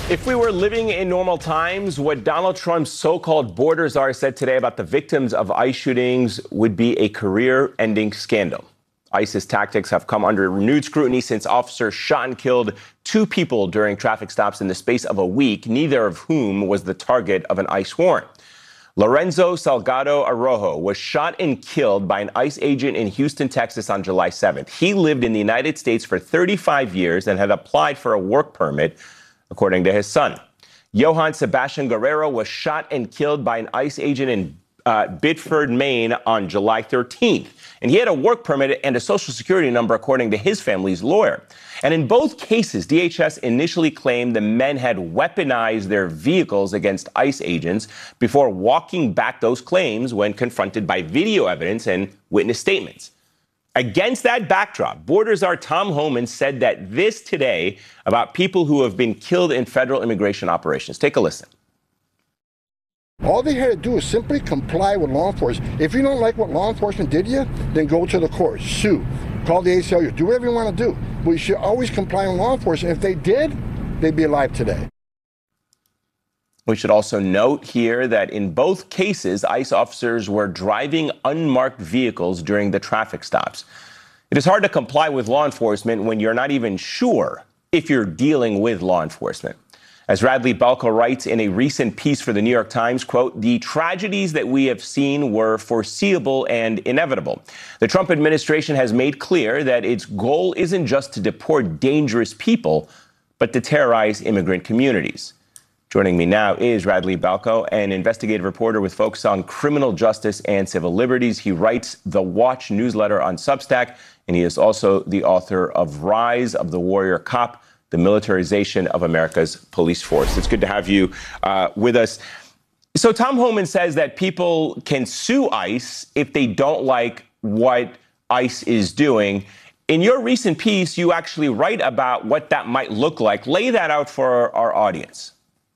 If we were living in normal times, what Donald Trump's so-called border czar said today about the victims of ICE shootings would be a career-ending scandal. ICE's tactics have come under renewed scrutiny since officers shot and killed 2 people during traffic stops in the space of a week, neither of whom was the target of an ICE warrant. Lorenzo Salgado Arrojo was shot and killed by an ICE agent in Houston, Texas on July 7th. He lived in the United States for 35 years and had applied for a work permit, according to his son. Johann Sebastian Guerrero was shot and killed by an ICE agent in Biddeford, Maine on July 13th. And he had a work permit and a social security number, according to his family's lawyer. And in both cases, DHS initially claimed the men had weaponized their vehicles against ICE agents before walking back those claims when confronted by video evidence and witness statements. Against that backdrop, border czar Tom Homan said that this today about people who have been killed in federal immigration operations. Take a listen. All they had to do is simply comply with law enforcement. If you don't like what law enforcement did to you, then go to the court, sue, call the ACLU, do whatever you want to do. But you should always comply with law enforcement. If they did, they'd be alive today. We should also note here that in both cases, ICE officers were driving unmarked vehicles during the traffic stops. It is hard to comply with law enforcement when you're not even sure if you're dealing with law enforcement. As Radley Balko writes in a recent piece for the New York Times, quote, "The tragedies that we have seen were foreseeable and inevitable. The Trump administration has made clear that its goal isn't just to deport dangerous people, but to terrorize immigrant communities." Joining me now is Radley Balko, an investigative reporter with focus on criminal justice and civil liberties. He writes the Watch newsletter on Substack, and he is also the author of Rise of the Warrior Cop, the Militarization of America's Police Force. It's good to have you with us. So Tom Homan says that people can sue ICE if they don't like what ICE is doing. In your recent piece, you actually write about what that might look like. Lay that out for our audience.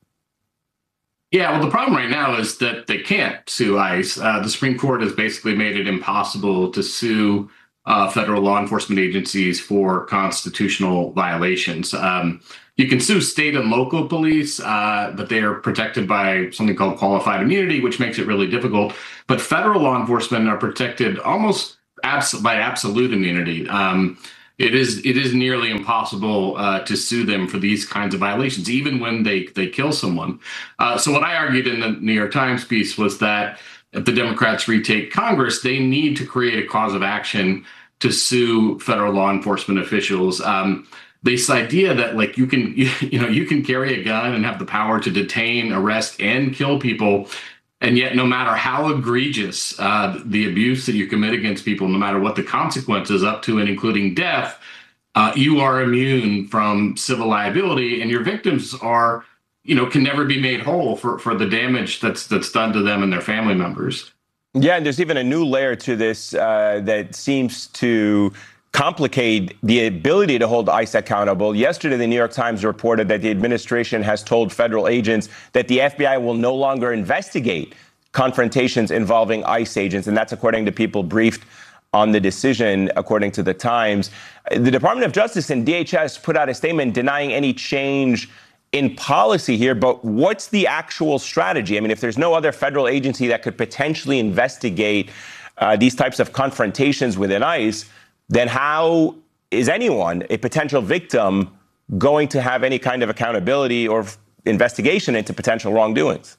Yeah, well, the problem right now is that they can't sue ICE. The Supreme Court has basically made it impossible to sue federal law enforcement agencies for constitutional violations. You can sue state and local police, but they are protected by something called qualified immunity, which makes it really difficult. But federal law enforcement are protected almost by absolute immunity. It is nearly impossible to sue them for these kinds of violations, even when they kill someone. So what I argued in the New York Times piece was that if the Democrats retake Congress, they need to create a cause of action to sue federal law enforcement officials. This idea that like you can carry a gun and have the power to detain, arrest, and kill people, and yet no matter how egregious the abuse that you commit against people, no matter what the consequences up to and including death, you are immune from civil liability, and your victims are, can never be made whole for the damage that's done to them and their family members. Yeah, and there's even a new layer to this that seems to complicate the ability to hold ICE accountable. Yesterday, the New York Times reported that the administration has told federal agents that the FBI will no longer investigate confrontations involving ICE agents, and that's according to people briefed on the decision, according to the Times. The Department of Justice and DHS put out a statement denying any change in policy here, but what's the actual strategy? I mean, if there's no other federal agency that could potentially investigate these types of confrontations within ICE, then how is anyone, a potential victim, going to have any kind of accountability or investigation into potential wrongdoings?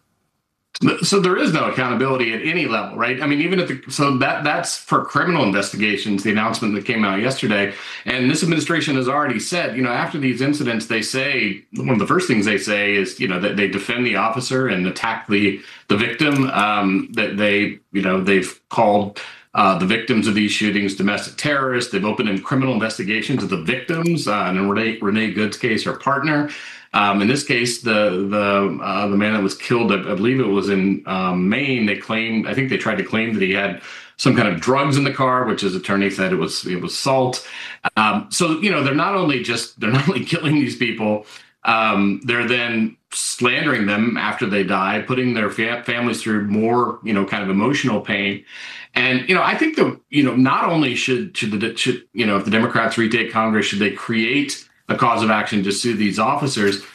So there is no accountability at any level, right? I mean, even that's for criminal investigations, the announcement that came out yesterday. And this administration has already said, after these incidents, they say, one of the first things they say is, that they defend the officer and attack the victim, that they've called the victims of these shootings domestic terrorists. They've opened criminal investigations of the victims, and in Renee Good's case, her partner. In this case, the man that was killed, I believe it was in Maine. I think they tried to claim that he had some kind of drugs in the car, which his attorney said it was salt. So they're not only killing these people, they're then slandering them after they die, putting their families through more kind of emotional pain. And I think that not only should if the Democrats retake Congress, should they create a cause of action to sue these officers,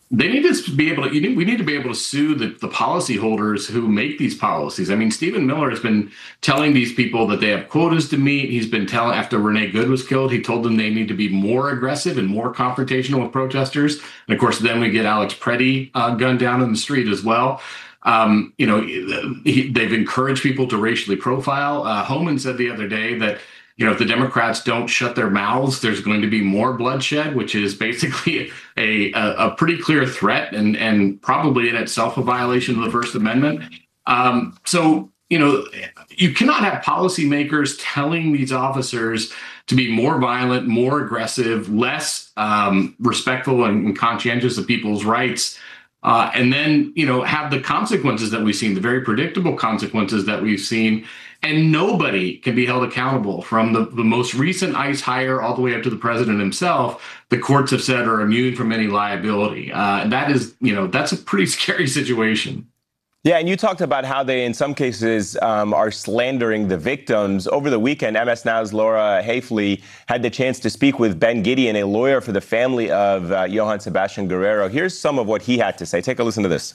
they need to be able to, we need to be able to sue the policyholders who make these policies. I mean, Stephen Miller has been telling these people that they have quotas to meet. He's been telling, after Renee Good was killed, he told them they need to be more aggressive and more confrontational with protesters. And of course, then we get Alex Preddy gunned down in the street as well. They've encouraged people to racially profile. Homan said the other day that, if the Democrats don't shut their mouths, there's going to be more bloodshed, which is basically a pretty clear threat and probably in itself a violation of the First Amendment. So, you cannot have policymakers telling these officers to be more violent, more aggressive, less respectful and conscientious of people's rights. And then, have the consequences that we've seen, the very predictable consequences that we've seen. And nobody can be held accountable, from the most recent ICE hire all the way up to the president himself. The courts have said are immune from any liability. That is, that's a pretty scary situation. Yeah, and you talked about how they, in some cases, are slandering the victims. Over the weekend, MS Now's Laura Hafley had the chance to speak with Ben Gideon, a lawyer for the family of Johann Sebastian Guerrero. Here's some of what he had to say. Take a listen to this.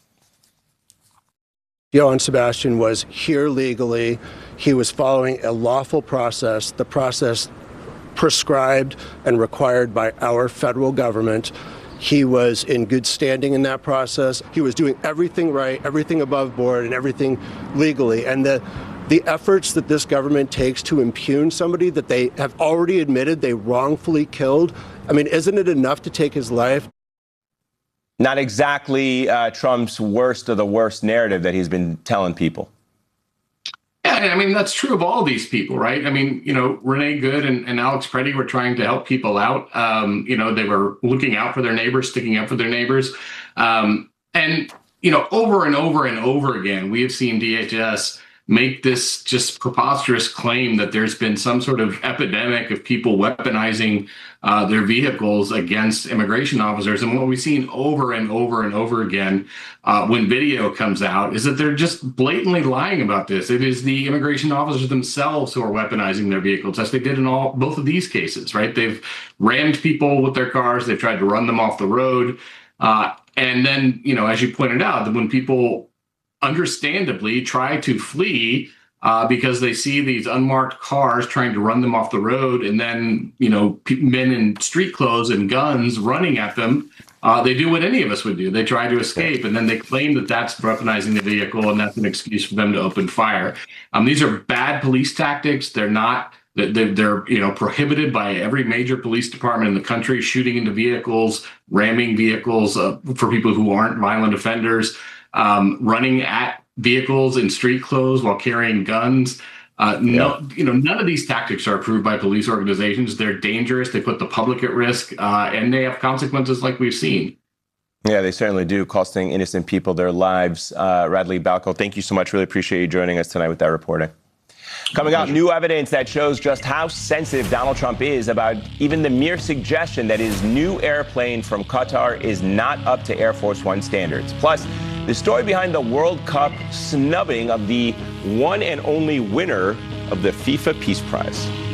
Johann Sebastian was here legally. He was following a lawful process, the process prescribed and required by our federal government. He was in good standing in that process. He was doing everything right, everything above board, and everything legally. And the efforts that this government takes to impugn somebody that they have already admitted they wrongfully killed, I mean, isn't it enough to take his life? Not exactly Trump's worst of the worst narrative that he's been telling people. Yeah, I mean, that's true of all these people, right? I mean, Renee Good and Alex Preddy were trying to help people out. They were looking out for their neighbors, sticking up for their neighbors. And over and over and over again, we have seen DHS make this just preposterous claim that there's been some sort of epidemic of people weaponizing their vehicles against immigration officers. And what we've seen over and over and over again when video comes out is that they're just blatantly lying about this. It is the immigration officers themselves who are weaponizing their vehicles, as they did in both of these cases, right? They've rammed people with their cars. They've tried to run them off the road. And then, as you pointed out, that when people understandably try to flee because they see these unmarked cars trying to run them off the road, and then, men in street clothes and guns running at them, they do what any of us would do. They try to escape, and then they claim that that's weaponizing the vehicle, and that's an excuse for them to open fire. These are bad police tactics. They're not. They're prohibited by every major police department in the country, shooting into vehicles, ramming vehicles for people who aren't violent offenders, running at vehicles in street clothes while carrying guns. None of these tactics are approved by police organizations. They're dangerous. They put the public at risk, and they have consequences like we've seen. Yeah, they certainly do, costing innocent people their lives. Radley Balko, thank you so much. Really appreciate you joining us tonight with that reporting. Coming up, new evidence that shows just how sensitive Donald Trump is about even the mere suggestion that his new airplane from Qatar is not up to Air Force One standards. Plus, the story behind the World Cup snubbing of the one and only winner of the FIFA Peace Prize.